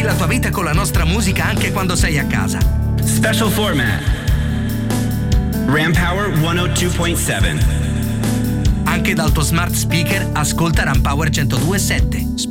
Vivi la tua vita con la nostra musica anche quando sei a casa. Special format. Rampower 102.7. Anche dal tuo smart speaker ascolta Rampower 102.7.